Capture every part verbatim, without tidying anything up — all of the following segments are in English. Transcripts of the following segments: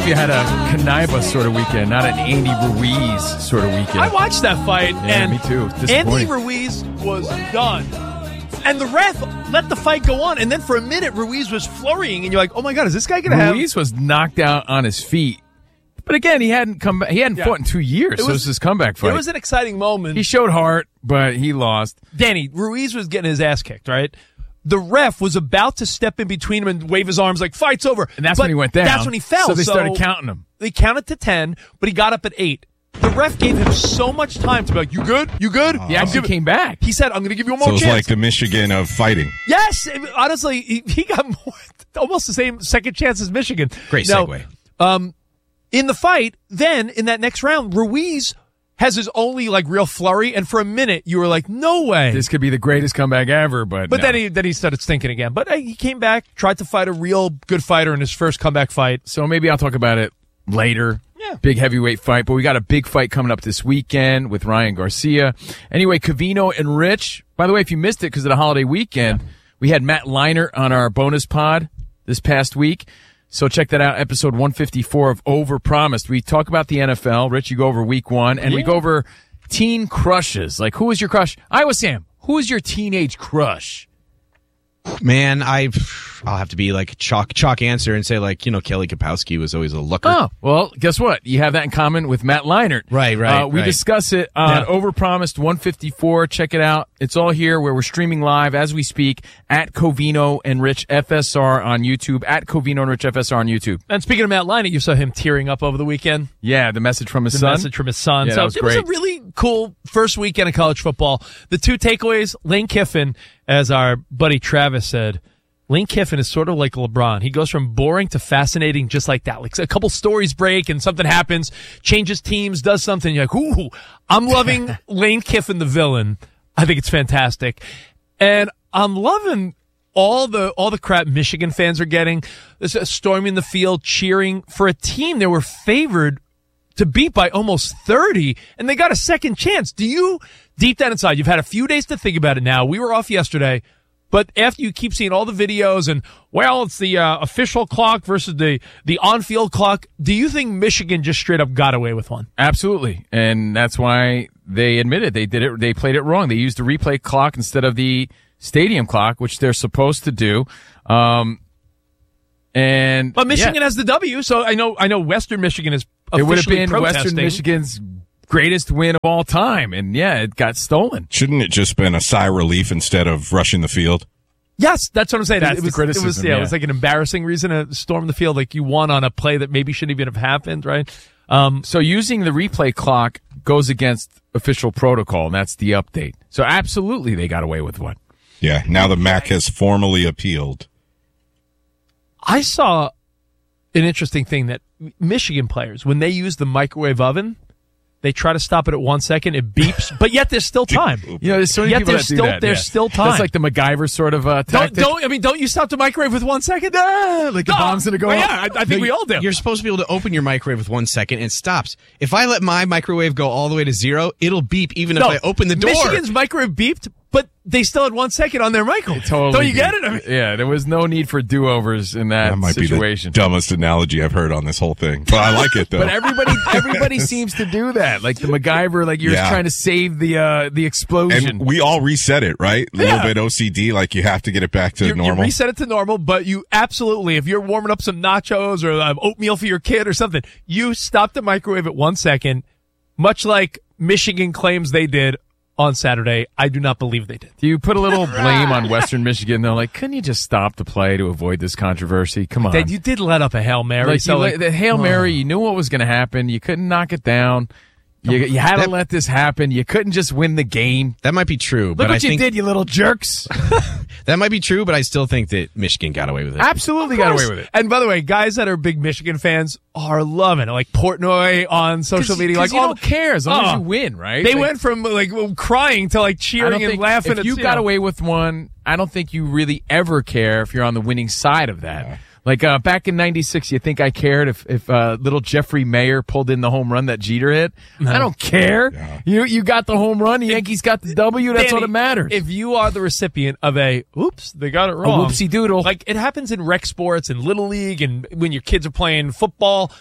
you had a Kanaiba sort of weekend, not an Andy Ruiz sort of weekend. I watched that fight, yeah, and me too. Andy Ruiz was done. And the ref let the fight go on, and then for a minute, Ruiz was flurrying, and you're like, oh my God, is this guy going to have... Ruiz was knocked out on his feet. But again, he hadn't come back. He hadn't yeah. fought in two years, it was, so it was his comeback fight. It was an exciting moment. He showed heart, but he lost. Danny, Ruiz was getting his ass kicked, right? The ref was about to step in between him and wave his arms like, fight's over. And that's but when he went down. That's when he fell. So they so started counting him. They counted to ten, but he got up at eight. The ref gave him so much time to be like, you good? You good? He actually came back. He said, I'm going to give you one more so it was chance. like the Michigan of fighting. Yes. Honestly, he, he got more, almost the same second chance as Michigan. Great now, segue. Um, in the fight, then, in that next round, Ruiz has his only, like, real flurry, and for a minute, you were like, no way. This could be the greatest comeback ever, but But no. then he then he started stinking again. But uh, he came back, tried to fight a real good fighter in his first comeback fight. So maybe I'll talk about it later. Yeah. Big heavyweight fight, but we got a big fight coming up this weekend with Ryan Garcia. Anyway, Covino and Rich. By the way, if you missed it because of the holiday weekend, yeah. we had Matt Leinart on our bonus pod this past week. So check that out, episode one fifty-four of Overpromised. We talk about the N F L. Rich, you go over week one, and yeah. we go over teen crushes. Like, who is your crush? Iowa Sam, who is your teenage crush? Man, I, I'll have to be like a chalk, chalk answer and say, like, you know, Kelly Kapowski was always a looker. Oh, well, guess what? You have that in common with Matt Leinart. Right, right. Uh, we right. discuss it on yeah. Overpromised one fifty-four. Check it out. It's all here where we're streaming live as we speak at Covino and Rich F S R on YouTube, at Covino and Rich F S R on YouTube. And speaking of Matt Leinart, you saw him tearing up over the weekend. Yeah, the message from his the son. The message from his son. Yeah, so that was it great. was a really cool first weekend of college football. The two takeaways, Lane Kiffin, as our buddy Travis said, Lane Kiffin is sort of like LeBron. He goes from boring to fascinating just like that. Like a couple stories break and something happens, changes teams, does something. You're like, ooh, I'm loving Lane Kiffin, the villain. I think it's fantastic. And I'm loving all the all the crap Michigan fans are getting. There's a storming the field, cheering for a team that were favored to beat by almost thirty, and they got a second chance. Do you, deep down inside, you've had a few days to think about it now. We were off yesterday. But after you keep seeing all the videos and, well, it's the uh, official clock versus the, the on-field clock, do you think Michigan just straight up got away with one? Absolutely. And that's why they admitted they did it. They played it wrong. They used the replay clock instead of the stadium clock, which they're supposed to do. Um, and But Michigan yeah. has the W, so I know I know Western Michigan is officially It would have been protesting. Western Michigan's greatest win of all time, and yeah, it got stolen. Shouldn't it just been a sigh of relief instead of rushing the field? Yes, that's what I'm saying. That's it was, the criticism. It was, yeah, yeah. it was like an embarrassing reason to storm the field, like you won on a play that maybe shouldn't even have happened, right? Um, so using the replay clock goes against official protocol, and that's the update. So absolutely, they got away with one. Yeah, now the M A C has formally appealed. I saw an interesting thing that Michigan players, when they use the microwave oven, they try to stop it at one second. It beeps, but yet there's still time. You know, there's so many yet people there's that do still that. there's yeah. still time. That's like the MacGyver sort of uh, don't, tactic. don't I mean? Don't you stop the microwave with one second? Ah, like the no. bomb's gonna go well, off. Yeah, I, I think No, we all do. You're supposed to be able to open your microwave with one second and it stops. If I let my microwave go all the way to zero, it'll beep even no, if I open the door. Michigan's microwave beeped, but they still had one second on their microwave. Totally don't you did. get it? I mean, yeah, there was no need for do-overs in that, That might situation. be the dumbest analogy I've heard on this whole thing, but I like it though. But everybody, everybody seems to do that. Like the MacGyver, like you're Yeah. just trying to save the uh, the explosion. And we all reset it, right? A Yeah. little bit O C D, like you have to get it back to you, normal. you reset it to normal, but you absolutely, if you're warming up some nachos or uh, oatmeal for your kid or something, you stop the microwave at one second, much like Michigan claims they did on Saturday. I do not believe they did. Do you put a little blame on Western Michigan? They're like, couldn't you just stop the play to avoid this controversy? Come on. Dad, you did let up a Hail Mary. Like, so you, like, the Hail oh. Mary, you knew what was going to happen. You couldn't knock it down. You, you had to That- let this happen. You couldn't just win the game. That might be true, Look but what I you think did, you little jerks. that might be true, but I still think that Michigan got away with it. Absolutely got away with it. And by the way, guys that are big Michigan fans are loving it. Like Portnoy on social media. Like, you all, don't care as long Oh. as you win, right? They Like, went from like crying to like I don't cheering and think laughing. if at, you got know. away with one, I don't think you really ever care if you're on the winning side of that. Yeah. Like uh, back in ninety-six, you think I cared if if uh, little Jeffrey Mayer pulled in the home run that Jeter hit? No. I don't care. Yeah. You you got the home run. The Yankees got the W. That's Danny, all that matters. If you are the recipient of a oops, they got it wrong. A whoopsie doodle. Like it happens in rec sports and little league and when your kids are playing football.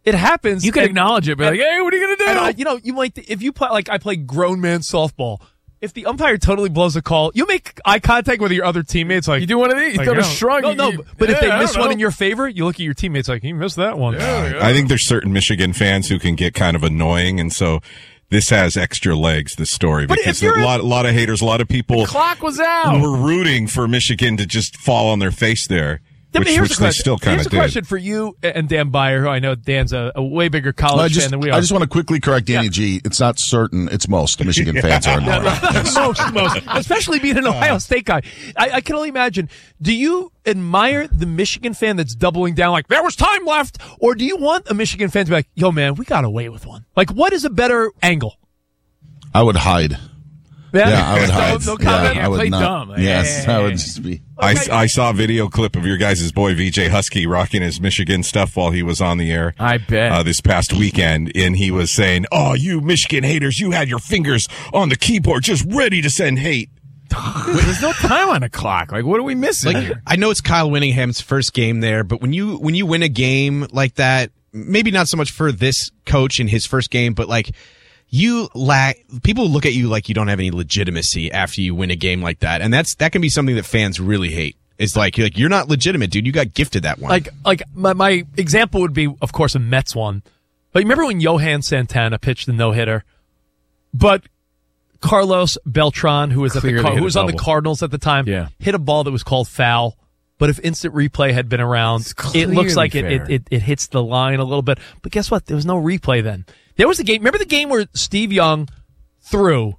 it happens. You can and- acknowledge it, but like, hey, what are you gonna do? And, uh, you know, you might if you play like I play grown man softball. If the umpire totally blows a call, you make eye contact with your other teammates. Like you do one of these, you like, throw a you know, shrug. No, you- no. you- But if yeah, they I miss don't one know. in your favor, you look at your teammates like, "You missed that one." I think there's certain Michigan fans who can get kind of annoying, and so this has extra legs, this story, But because if you're a a- lot, a lot of haters, a lot of people Clock was out. were rooting for Michigan to just fall on their face there, Yeah, but which, here's which a they question. still kind Here's of a did. question for you and Dan Byer, who I know Dan's a, a way bigger college I just, fan than we are. I just want to quickly correct Danny G. It's not certain. It's most Michigan fans are annoying. most, most, especially being an Ohio State guy. I, I can only imagine. Do you admire the Michigan fan that's doubling down, like there was time left, or do you want a Michigan fan to be like, "Yo, man, we got away with one"? Like, what is a better angle? I would hide. Yeah, I would hide. No, no comment. yeah, I would Play not. dumb. Yes, I would just be. I, I saw a video clip of your guys' boy V J Husky rocking his Michigan stuff while he was on the air. I bet. Uh, this past weekend, and he was saying, "Oh, you Michigan haters, you had your fingers on the keyboard, just ready to send hate." There's no time on the clock. Like, what are we missing Like, here? I know it's Kyle Whittingham's first game there, but when you when you win a game like that, maybe not so much for this coach in his first game, but like you lack. People look at you like you don't have any legitimacy after you win a game like that, and that's that can be something that fans really hate. It's like you're like you're not legitimate, dude. You got gifted that one. Like, like my, my example would be, of course, a Mets one. But you remember when Johan Santana pitched the no hitter, but Carlos Beltran, who was at the Clearly Car- hit who a was on the double. Cardinals at the time, Yeah. hit a ball that was called foul. But if instant replay had been around, it looks clearly like it, fair. it, it, it hits the line a little bit. But guess what? There was no replay then. There was a game. Remember the game where Steve Young threw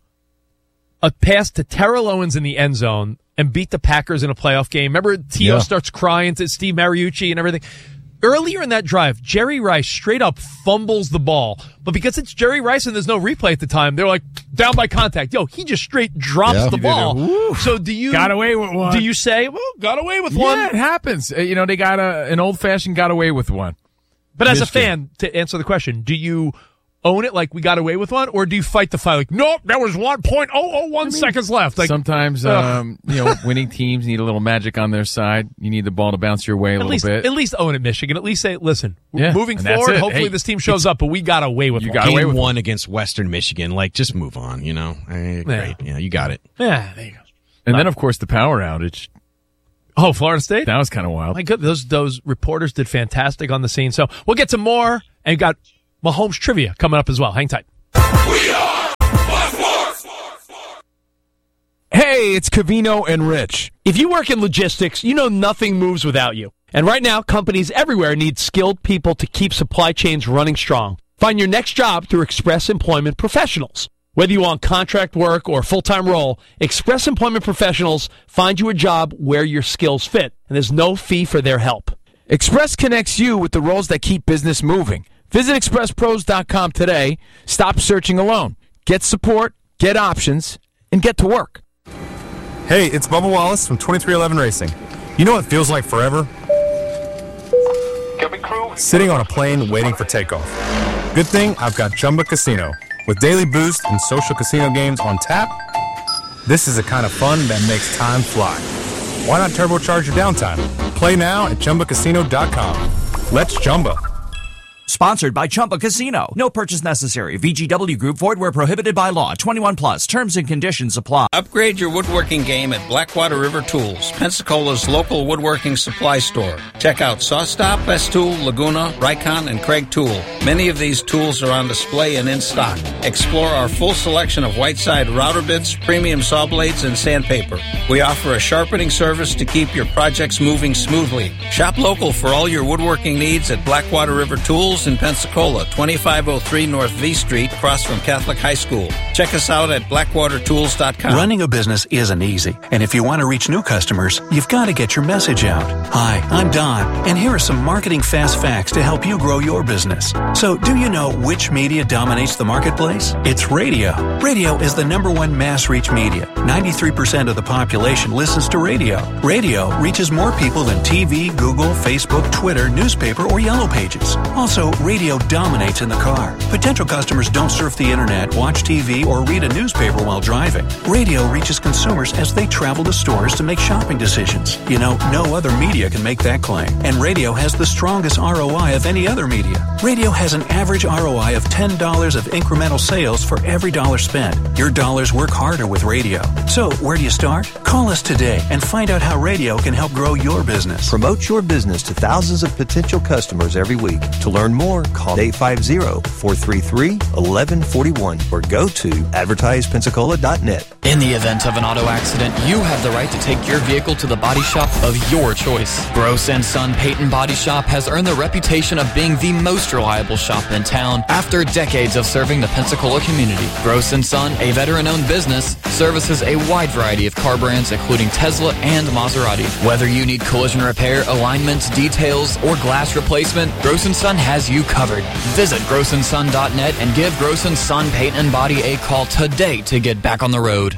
a pass to Terrell Owens in the end zone and beat the Packers in a playoff game? Remember T O Yeah. starts crying to Steve Mariucci and everything? Earlier in that drive, Jerry Rice straight up fumbles the ball. But because it's Jerry Rice and there's no replay at the time, they're like, down by contact. Yo, he just straight drops Yeah. the He did ball. it. Woo. So do you... Got away with one. Do you say, well, got away with one? Yeah, it happens. Uh, you know, they got a, an old fashioned got away with one. But as a Michigan. fan, to answer the question, do you own it like we got away with one, or do you fight the fight like, nope, there was one point oh oh one seconds left? Like, Sometimes, ugh. um, you know, winning teams need a little magic on their side. You need the ball to bounce your way a at little least, bit. at least own it, Michigan. At least say, listen, Yeah, moving and that's forward, it. hopefully Hey, this team shows up, but we got away with You one. got away game with one against Western Michigan. Like, just move on. You know, Eh, great. Yeah, you got it. Yeah, there you go. and then, of course, the power outage. Oh, Florida State? That was kind of wild. My good, those those reporters did fantastic on the scene. So we'll get to more, and you got Mahomes trivia coming up as well. Hang tight. Hey, it's Covino and Rich. If you work in logistics, you know nothing moves without you. And right now, companies everywhere need skilled people to keep supply chains running strong. Find your next job through Express Employment Professionals. Whether you want contract work or full-time role, Express Employment Professionals find you a job where your skills fit, and there's no fee for their help. Express connects you with the roles that keep business moving. Visit express pros dot com today. Stop searching alone. Get support, get options, and get to work. Hey, it's Bubba Wallace from twenty-three eleven Racing. You know what feels like forever? Sitting on a plane waiting for takeoff. Good thing I've got Chumba Casino. With daily boost and social casino games on tap, this is the kind of fun that makes time fly. Why not turbocharge your downtime? Play now at Chumba Casino dot com. Let's Chumba. Sponsored by Chumba Casino. No purchase necessary. V G W Group. Void where prohibited by law. twenty-one plus. Terms and conditions apply. Upgrade your woodworking game at Blackwater River Tools, Pensacola's local woodworking supply store. Check out SawStop, Festool, Laguna, Rycon, and Craig Tool. Many of these tools are on display and in stock. Explore our full selection of Whiteside router bits, premium saw blades, and sandpaper. We offer a sharpening service to keep your projects moving smoothly. Shop local for all your woodworking needs at Blackwater River Tools in Pensacola, twenty-five oh three North V Street, across from Catholic High School. Check us out at blackwater tools dot com. Running a business isn't easy, and if you want to reach new customers, you've got to get your message out. Hi, I'm Don, and here are some marketing fast facts to help you grow your business. So, do you know which media dominates the marketplace? It's radio. Radio is the number one mass reach media. ninety-three percent of the population listens to radio. Radio reaches more people than T V, Google, Facebook, Twitter, newspaper, or Yellow Pages. Also, So radio dominates in the car. Potential customers don't surf the internet, watch T V, or read a newspaper while driving. Radio reaches consumers as they travel to stores to make shopping decisions. You know, no other media can make that claim. And radio has the strongest R O I of any other media. Radio has an average R O I of ten dollars of incremental sales for every dollar spent. Your dollars work harder with radio. So, where do you start? Call us today and find out how radio can help grow your business. Promote your business to thousands of potential customers every week. To learn more, call eight five zero, four three three, one one four one or go to advertise pensacola dot net. In the event of an auto accident, you have the right to take your vehicle to the body shop of your choice. Gross and Son Payton Body Shop has earned the reputation of being the most reliable shop in town after decades of serving the Pensacola community. Gross and Son, a veteran-owned business, services a wide variety of car brands including Tesla and Maserati. Whether you need collision repair, alignments, details, or glass replacement, Gross and Son has you covered. Visit gross and son dot net and give Gross and Son Payton Body a call today to get back on the road.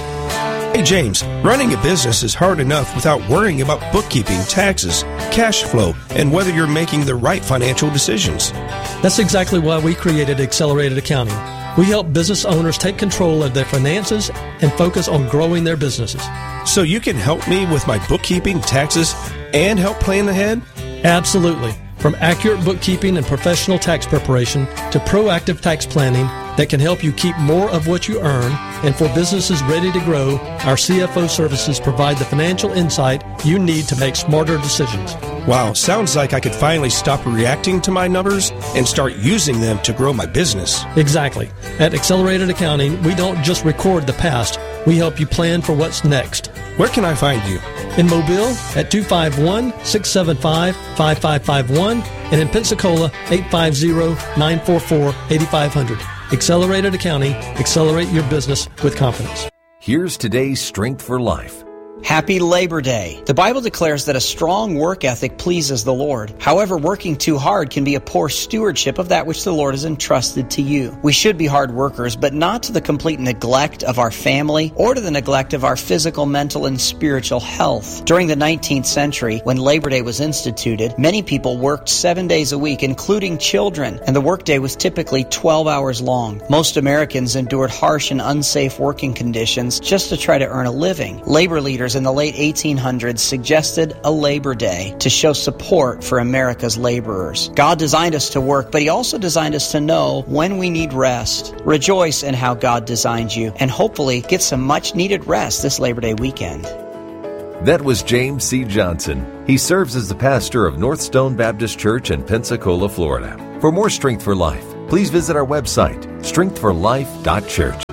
Hey James, running a business is hard enough without worrying about bookkeeping, taxes, cash flow, and whether you're making the right financial decisions. That's exactly why we created Accelerated Accounting. We help business owners take control of their finances and focus on growing their businesses. So you can help me with my bookkeeping, taxes, and help plan ahead? Absolutely. From accurate bookkeeping and professional tax preparation to proactive tax planning that can help you keep more of what you earn, and for businesses ready to grow, our C F O services provide the financial insight you need to make smarter decisions. Wow, sounds like I could finally stop reacting to my numbers and start using them to grow my business. Exactly. At Accelerated Accounting, we don't just record the past, we help you plan for what's next. Where can I find you? In Mobile at two five one, six seven five, five five five one and in Pensacola eight five zero, nine four four, eight five zero zero. Accelerated Accounting. Accelerate your business with confidence. Here's today's Strength for Life. Happy Labor Day. The Bible declares that a strong work ethic pleases the Lord. However, working too hard can be a poor stewardship of that which the Lord has entrusted to you. We should be hard workers, but not to the complete neglect of our family or to the neglect of our physical, mental, and spiritual health. During the nineteenth century, when Labor Day was instituted, many people worked seven days a week, including children, and the workday was typically twelve hours long. Most Americans endured harsh and unsafe working conditions just to try to earn a living. Labor leaders in the late eighteen hundreds suggested a Labor Day to show support for America's laborers. God designed us to work, but He also designed us to know when we need rest. Rejoice in how God designed you, and hopefully get some much-needed rest this Labor Day weekend. That was James C. Johnson. He serves as the pastor of North Stone Baptist Church in Pensacola, Florida. For more Strength for Life, please visit our website, strength for life dot church.